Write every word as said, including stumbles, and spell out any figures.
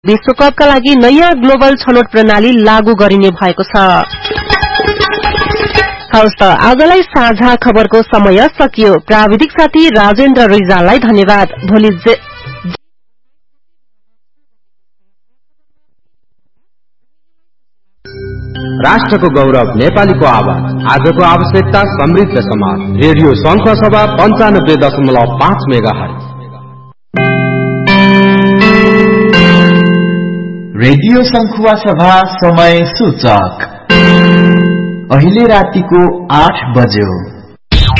विश्वकपका लागि नयाँ ग्लोबल छनौट प्रणाली लागू गरिने भएको छ। हवस् त आजलाई साझा खबरको समय सकियो। प्राविधिक साथी राजेन्द्र रिजाललाई धन्यवाद। भोलि जे... राष्ट्रको गौरव नेपालीको आवाज। आजको आवश्यकता समृद्ध समाज। रेडियो शंख सभा पञ्चानब्बे दशमलव पाँच मेगा हर्ज। रेडियो शंखुवा सभा समय सूचक अहिले रातिको आठ बज्यो।